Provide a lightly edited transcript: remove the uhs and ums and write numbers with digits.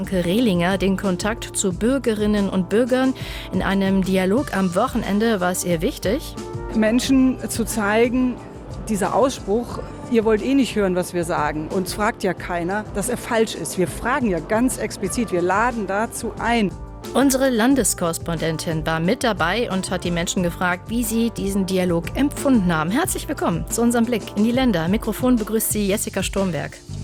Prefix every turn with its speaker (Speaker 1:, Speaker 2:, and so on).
Speaker 1: Anke Rehlinger den Kontakt zu Bürgerinnen und Bürgern. In einem Dialog am Wochenende war es ihr wichtig,
Speaker 2: Menschen zu zeigen, dieser Ausspruch, ihr wollt eh nicht hören, was wir sagen, uns fragt ja keiner, dass er falsch ist. Wir fragen ja ganz explizit, wir laden dazu ein.
Speaker 1: Unsere Landeskorrespondentin war mit dabei und hat die Menschen gefragt, wie sie diesen Dialog empfunden haben. Herzlich willkommen zu unserem Blick in die Länder. Am Mikrofon begrüßt sie Jessica Sturmberg.